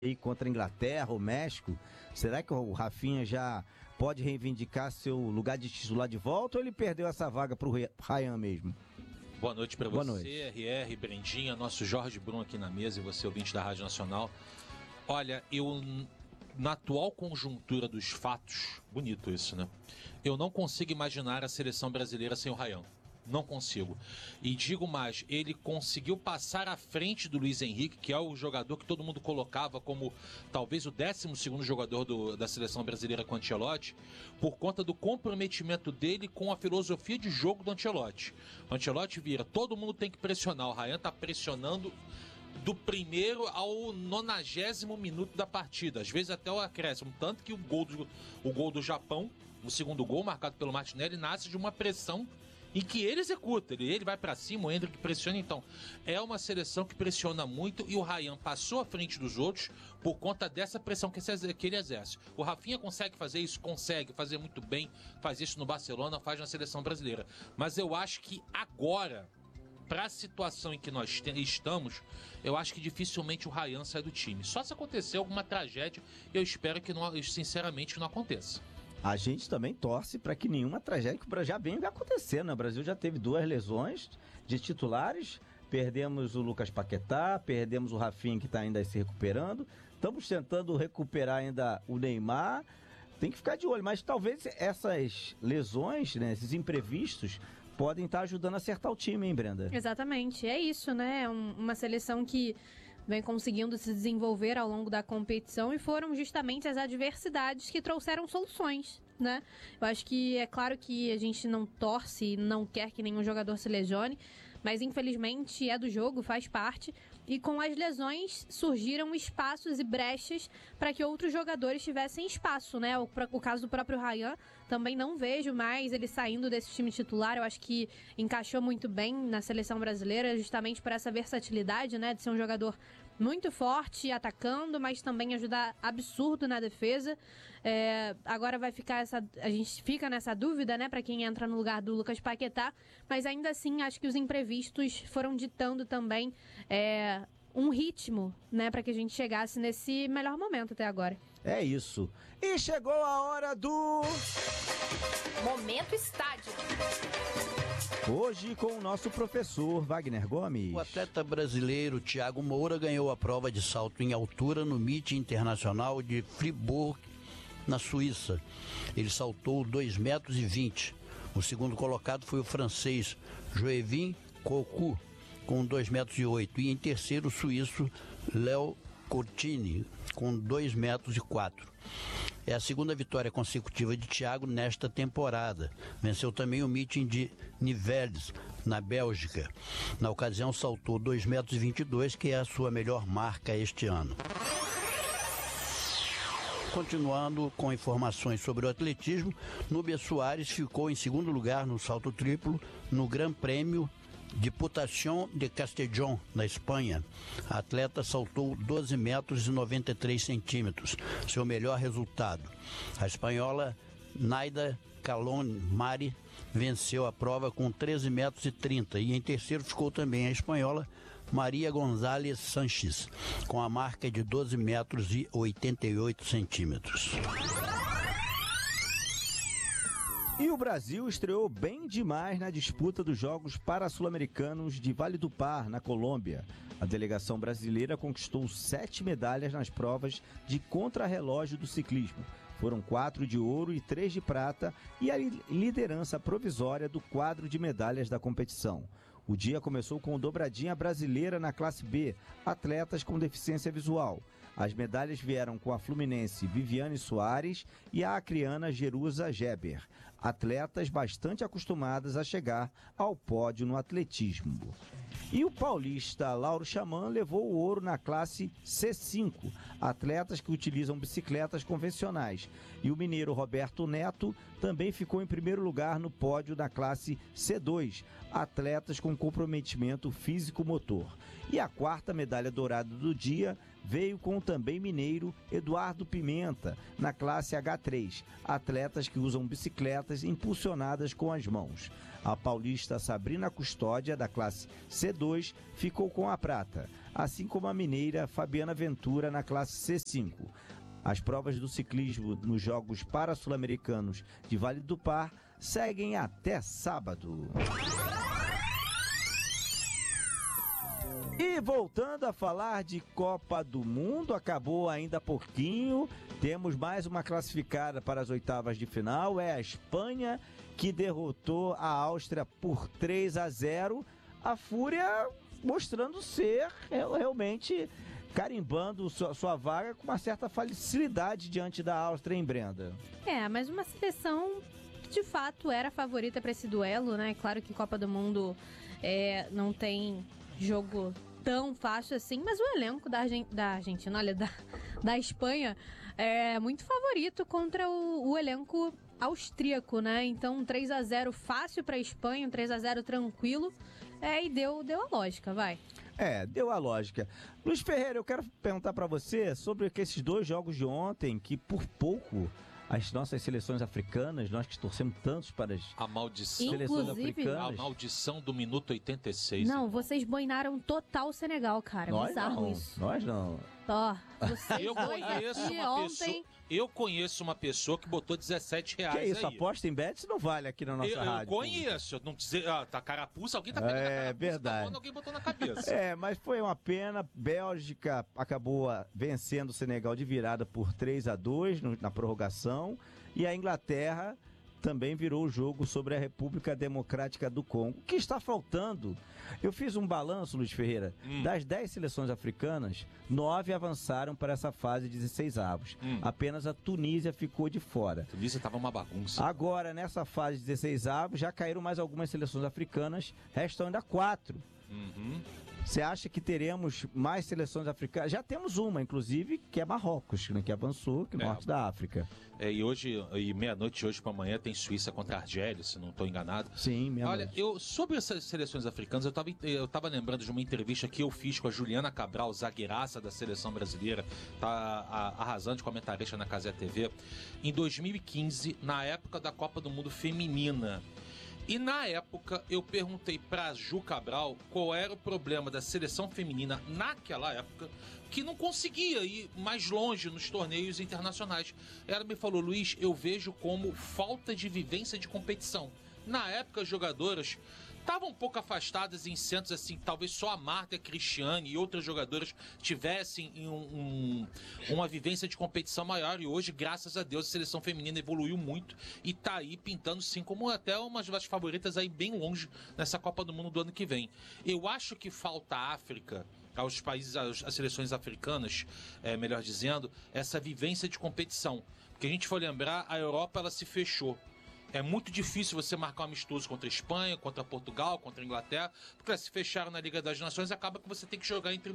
aí contra a Inglaterra, o México, será que o Rafinha já pode reivindicar seu lugar de titular de volta ou ele perdeu essa vaga para o Ryan mesmo? Boa noite para você, RR, Brendinha, nosso Jorge Brum aqui na mesa e você, ouvinte da Rádio Nacional. Olha, na atual conjuntura dos fatos, bonito isso, né? Eu não consigo imaginar a seleção brasileira sem o Ryan. Não consigo. E digo mais, ele conseguiu passar à frente do Luiz Henrique, que é o jogador que todo mundo colocava como talvez o 12º jogador da seleção brasileira com o Ancelotti, por conta do comprometimento dele com a filosofia de jogo do Ancelotti. O Ancelotti vira, todo mundo tem que pressionar, o Ryan tá pressionando do primeiro ao 90º minuto da partida, às vezes até o acréscimo, tanto que o gol do Japão, o segundo gol marcado pelo Martinelli, nasce de uma pressão em que ele executa, ele vai pra cima, o Endrick pressiona. Então, é uma seleção que pressiona muito e o Ryan passou à frente dos outros por conta dessa pressão que ele exerce. O Rafinha consegue fazer isso? Consegue fazer muito bem, faz isso no Barcelona, faz na seleção brasileira. Mas eu acho que agora, para a situação em que nós estamos, eu acho que dificilmente o Ryan sai do time. Só se acontecer alguma tragédia, eu espero que não, sinceramente, que não aconteça. A gente também torce para que nenhuma tragédia que já venha acontecer, né? O Brasil já teve 2 lesões de titulares, perdemos o Lucas Paquetá, perdemos o Rafinha que está ainda se recuperando, estamos tentando recuperar ainda o Neymar, tem que ficar de olho, mas talvez essas lesões, né, esses imprevistos, podem estar ajudando a acertar o time, hein, Brenda? Exatamente, é isso, né? Uma seleção que vem conseguindo se desenvolver ao longo da competição e foram justamente as adversidades que trouxeram soluções, né? Eu acho que é claro que a gente não torce e não quer que nenhum jogador se lesione, mas infelizmente é do jogo, faz parte, e com as lesões surgiram espaços e brechas para que outros jogadores tivessem espaço, né? O caso do próprio Ryan, também não vejo mais ele saindo desse time titular. Eu acho que encaixou muito bem na seleção brasileira, justamente por essa versatilidade, né? De ser um jogador muito forte atacando, mas também ajudar absurdo na defesa. Agora vai ficar a gente fica nessa dúvida, né, para quem entra no lugar do Lucas Paquetá, mas ainda assim acho que os imprevistos foram ditando também um ritmo, né, para que a gente chegasse nesse melhor momento até agora. É isso. E chegou a hora do Momento Estádio. Hoje com o nosso professor Wagner Gomes. O atleta brasileiro Thiago Moura ganhou a prova de salto em altura no Meet Internacional de Fribourg, na Suíça. Ele saltou 2,20 metros. O segundo colocado foi o francês Joevin Cocu, com 2,08 metros. E em terceiro, o suíço Léo Cortini, com 2,04 metros. É a segunda vitória consecutiva de Thiago nesta temporada. Venceu também o meeting de Nivelles, na Bélgica. Na ocasião, saltou 2,22 metros, que é a sua melhor marca este ano. Continuando com informações sobre o atletismo, Núbia Soares ficou em segundo lugar no salto triplo no Gran Prêmio Diputación de Castellón, na Espanha. A atleta saltou 12,93 metros, seu melhor resultado. A espanhola Naida Calon Mari venceu a prova com 13,30 metros e em terceiro ficou também a espanhola Maria González Sanches, com a marca de 12,88 metros. E o Brasil estreou bem demais na disputa dos Jogos Para-Sul-Americanos de Vale do Par, na Colômbia. A delegação brasileira conquistou 7 medalhas nas provas de contrarrelógio do ciclismo. Foram 4 de ouro e 3 de prata e a liderança provisória do quadro de medalhas da competição. O dia começou com dobradinha brasileira na classe B, atletas com deficiência visual. As medalhas vieram com a fluminense Viviane Soares e a acreana Jerusa Geber, atletas bastante acostumadas a chegar ao pódio no atletismo. E o paulista Lauro Chaman levou o ouro na classe C5, atletas que utilizam bicicletas convencionais. E o mineiro Roberto Neto também ficou em primeiro lugar no pódio da classe C2, atletas com comprometimento físico-motor. E a quarta medalha dourada do dia veio com o também mineiro Eduardo Pimenta, na classe H3, atletas que usam bicicletas impulsionadas com as mãos. A paulista Sabrina Custódia, da classe C2, ficou com a prata, assim como a mineira Fabiana Ventura, na classe C5. As provas do ciclismo nos Jogos Para-Sul-Americanos de Vale do Par seguem até sábado. E voltando a falar de Copa do Mundo, acabou ainda há pouquinho. Temos mais uma classificada para as oitavas de final. É a Espanha, que derrotou a Áustria por 3-0. A Fúria mostrando ser realmente carimbando sua vaga com uma certa facilidade diante da Áustria, hein, Brenda? Mas uma seleção que de fato era favorita para esse duelo, né? Claro que Copa do Mundo não tem jogo tão fácil assim, mas o elenco da Argentina, olha, da Espanha é muito favorito contra o elenco austríaco, né? Então 3-0 fácil para a Espanha, 3-0 tranquilo, e deu a lógica, vai. Deu a lógica. Luiz Ferreira, eu quero perguntar para você sobre esses dois jogos de ontem, que por pouco as nossas seleções africanas, nós que torcemos tantos para as seleções africanas. A maldição do minuto 86. Não, vocês boinaram total o Senegal, cara. Bizarro isso. Nós não. Eu conheço uma pessoa que botou R$17. Que é isso? Aí. Aposta em bets não vale aqui na nossa rádio. Eu conheço. Não dizer, tá carapuça, alguém tá pegando a carapuça verdade. Da mão, alguém botou na cabeça. Mas foi uma pena. Bélgica acabou vencendo o Senegal de virada por 3-2 na prorrogação. E a Inglaterra também virou o jogo sobre a República Democrática do Congo. O que está faltando? Eu fiz um balanço, Luiz Ferreira. Das 10 seleções africanas, 9 avançaram para essa fase de 16avos. Apenas a Tunísia ficou de fora. A Tunísia estava uma bagunça. Agora, nessa fase de 16avos, já caíram mais algumas seleções africanas. Restam ainda 4. Você acha que teremos mais seleções africanas? Já temos uma, inclusive, que é Marrocos, né, que avançou, que é norte da África. E meia-noite hoje para amanhã tem Suíça contra a Argélia, se não estou enganado. Sim, meia-noite. Olha, sobre essas seleções africanas, eu tava lembrando de uma entrevista que eu fiz com a Juliana Cabral, zagueiraça da seleção brasileira, tá arrasando de comentarista na Cazé TV, em 2015, na época da Copa do Mundo Feminina. E na época eu perguntei pra Ju Cabral qual era o problema da seleção feminina naquela época, que não conseguia ir mais longe nos torneios internacionais. Ela me falou: Luiz, eu vejo como falta de vivência de competição. Na época as jogadoras estavam um pouco afastadas em centros assim, talvez só a Marta, a Cristiane e outras jogadoras tivessem uma vivência de competição maior, e hoje, graças a Deus, a seleção feminina evoluiu muito e tá aí pintando sim como até uma das favoritas aí bem longe nessa Copa do Mundo do ano que vem. Eu acho que falta a África, aos países, às seleções africanas, melhor dizendo, essa vivência de competição. Porque a gente for lembrar, a Europa ela se fechou. É muito difícil você marcar um amistoso contra a Espanha, contra Portugal, contra a Inglaterra, porque se fecharam na Liga das Nações, acaba que você tem que jogar entre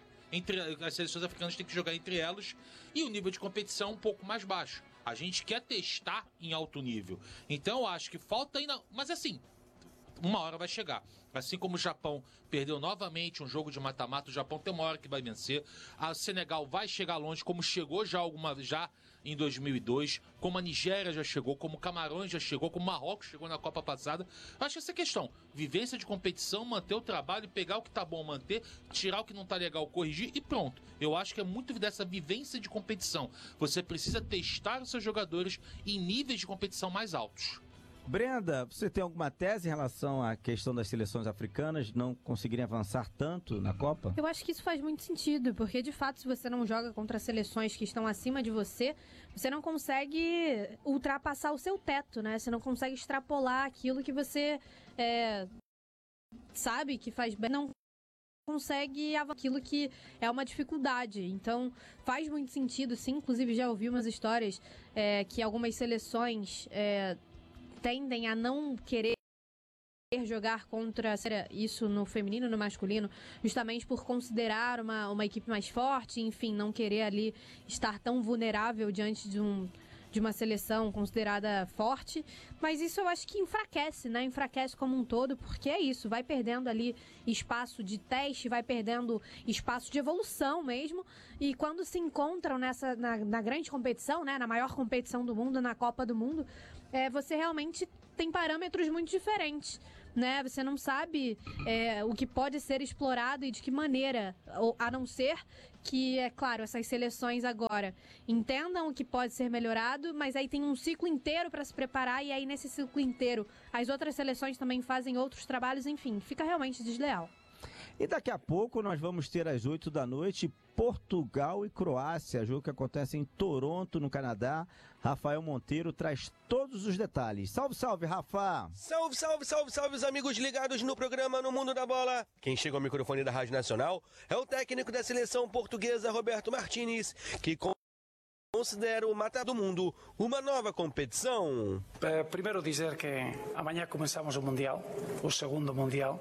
as seleções africanas têm que jogar entre elas, e o nível de competição é um pouco mais baixo. A gente quer testar em alto nível. Então eu acho que falta ainda, mas assim, uma hora vai chegar. Assim como o Japão perdeu novamente um jogo de mata-mata, o Japão tem uma hora que vai vencer. A Senegal vai chegar longe, como chegou já em 2002, como a Nigéria já chegou, como o Camarões já chegou, como o Marrocos chegou na Copa passada. Eu acho que essa questão, vivência de competição, manter o trabalho, pegar o que tá bom, manter, tirar o que não tá legal, corrigir e pronto. Eu acho que é muito dessa vivência de competição. Você precisa testar os seus jogadores em níveis de competição mais altos. Brenda, você tem alguma tese em relação à questão das seleções africanas não conseguirem avançar tanto na Copa? Eu acho que isso faz muito sentido, porque de fato, se você não joga contra seleções que estão acima de você, você não consegue ultrapassar o seu teto, né? Você não consegue extrapolar aquilo que você sabe que faz bem, não consegue aquilo que é uma dificuldade. Então faz muito sentido, sim. Inclusive já ouvi umas histórias que algumas seleções tendem a não querer jogar contra isso no feminino, no masculino, justamente por considerar uma equipe mais forte, enfim, não querer ali estar tão vulnerável diante de de uma seleção considerada forte, mas isso eu acho que enfraquece, né? Enfraquece como um todo, porque é isso, vai perdendo ali espaço de teste, vai perdendo espaço de evolução mesmo, e quando se encontram na grande competição, né? Na maior competição do mundo, na Copa do Mundo, você realmente tem parâmetros muito diferentes, né? Você não sabe o que pode ser explorado e de que maneira, a não ser que, é claro, essas seleções agora entendam o que pode ser melhorado, mas aí tem um ciclo inteiro para se preparar, e aí nesse ciclo inteiro as outras seleções também fazem outros trabalhos, enfim, fica realmente desleal. E daqui a pouco nós vamos ter às 8 da noite Portugal e Croácia, jogo que acontece em Toronto, no Canadá. Rafael Monteiro traz todos os detalhes. Salve, salve, Rafa! Salve, salve, salve, salve, os amigos ligados no programa No Mundo da Bola. Quem chega ao microfone da Rádio Nacional é o técnico da seleção portuguesa, Roberto Martínez, que considera o Mata do Mundo uma nova competição. Primeiro dizer que amanhã começamos o Mundial, o segundo Mundial,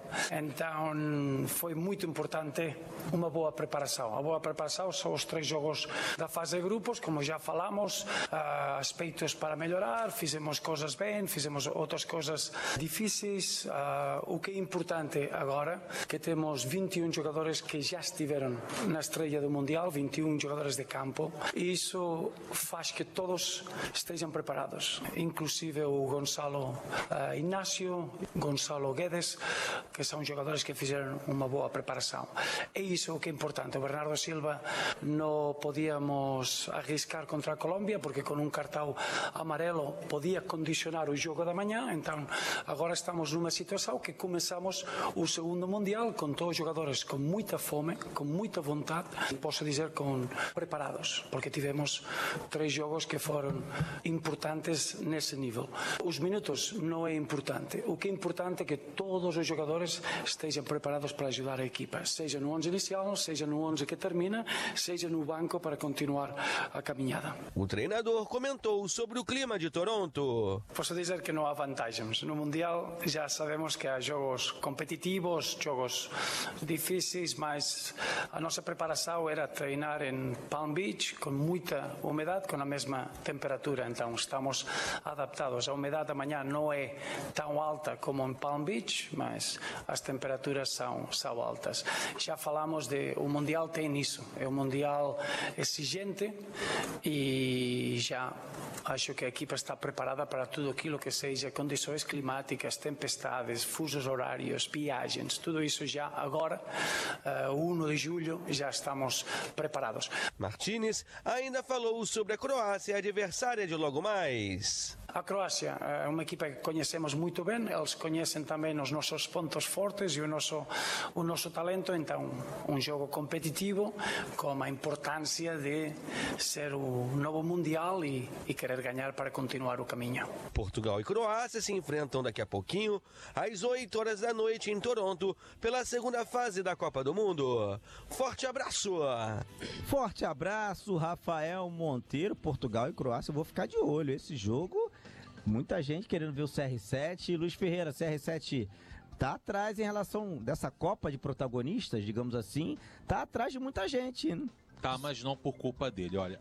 então foi muito importante uma boa preparação. A boa preparação são os 3 jogos da fase de grupos, como já falamos, aspectos para melhorar, fizemos coisas bem, fizemos outras coisas difíceis. O que é importante agora, que temos 21 jogadores que já estiveram na estreia do Mundial, 21 jogadores de campo, e isso faz que todos estejam preparados, inclusive o Gonçalo Inácio, Gonçalo Guedes, que são jogadores que fizeram uma boa preparação. É isso o que é importante. O Bernardo Silva não podíamos arriscar contra a Colômbia, porque com um cartão amarelo podia condicionar o jogo da manhã, então agora estamos numa situação que começamos o segundo Mundial com todos os jogadores com muita fome, com muita vontade, posso dizer preparados, porque tivemos 3 jogos que foram importantes nesse nível. Os minutos não é importante. O que é importante é que todos os jogadores estejam preparados para ajudar a equipa, seja no 11 inicial, seja no 11 que termina, seja no banco para continuar a caminhada. O treinador comentou sobre o clima de Toronto. Posso dizer que não há vantagens. No Mundial já sabemos que há jogos competitivos, jogos difíceis, mas a nossa preparação era treinar em Palm Beach com muita umidade, com a mesma temperatura, então estamos adaptados. A umidade amanhã não é tão alta como em Palm Beach, mas as temperaturas são altas. Já falamos o Mundial tem isso, é um Mundial exigente, e já acho que a equipa está preparada para tudo aquilo que seja condições climáticas, tempestades, fusos horários, viagens, tudo isso já agora, 1 de julho, já estamos preparados. Martínez ainda falou sobre a Croácia, adversária de logo mais. A Croácia é uma equipa que conhecemos muito bem, eles conhecem também os nossos pontos fortes e o nosso talento, então um jogo competitivo com a importância de ser o novo Mundial e querer ganhar para continuar o caminho. Portugal e Croácia se enfrentam daqui a pouquinho, às 8 horas da noite em Toronto, pela segunda fase da Copa do Mundo. Forte abraço! Forte abraço, Rafael Monteiro. Portugal e Croácia, eu vou ficar de olho. Esse jogo, muita gente querendo ver o CR7. Luiz Ferreira, CR7 tá atrás em relação dessa Copa de protagonistas, digamos assim, tá atrás de muita gente, né? Tá, mas não por culpa dele. Olha,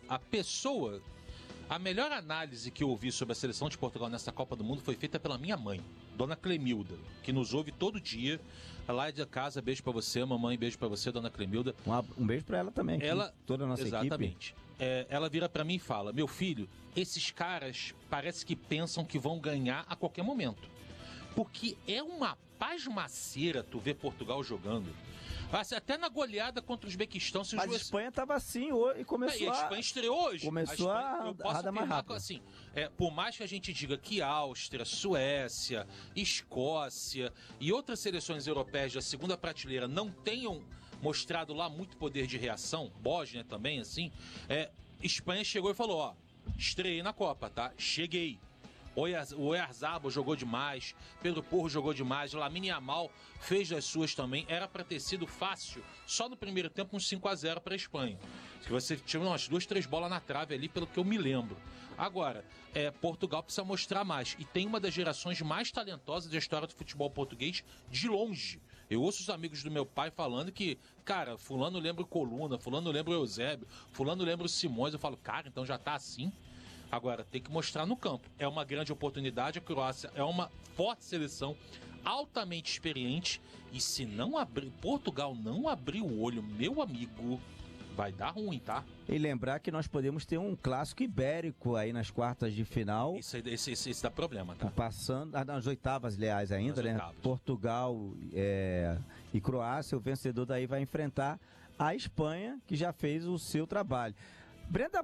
a melhor análise que eu ouvi sobre a seleção de Portugal nessa Copa do Mundo foi feita pela minha mãe, Dona Clemilda, que nos ouve todo dia. Lá de casa, beijo pra você, mamãe, beijo pra você, Dona Clemilda. Um beijo pra ela também, toda a nossa exatamente. Equipe. Ela vira pra mim e fala: meu filho, esses caras parece que pensam que vão ganhar a qualquer momento. Porque é uma pasmaceira tu ver Portugal jogando. Até na goleada contra o Uzbequistão. Mas a Espanha estava assim e começou a Espanha estreou hoje. Começou a dar mais rápido. Assim, por mais que a gente diga que Áustria, Suécia, Escócia e outras seleções europeias da segunda prateleira não tenham mostrado lá muito poder de reação, Bósnia também, assim, Espanha chegou e falou: ó, estreiei na Copa, tá? Cheguei. O Oyarzabal jogou demais, Pedro Porro jogou demais, Lamine Yamal fez das suas também. Era para ter sido fácil, só no primeiro tempo, um 5-0 para a Espanha. Se você tinha umas 2, 3 bolas na trave ali, pelo que eu me lembro. Agora, Portugal precisa mostrar mais. E tem uma das gerações mais talentosas da história do futebol português, de longe. Eu ouço os amigos do meu pai falando que, cara, fulano lembra o Coluna, fulano lembra o Eusébio, fulano lembra o Simões. Eu falo, cara, então já tá assim? Agora, tem que mostrar no campo. É uma grande oportunidade, a Croácia é uma forte seleção, altamente experiente, e se não abrir, Portugal não abrir o olho, meu amigo, vai dar ruim, tá? E lembrar que nós podemos ter um clássico ibérico aí nas quartas de final. Esse dá problema, tá? Passando nas oitavas, aliás, ainda, né? Portugal e Croácia, o vencedor daí vai enfrentar a Espanha, que já fez o seu trabalho. Brenda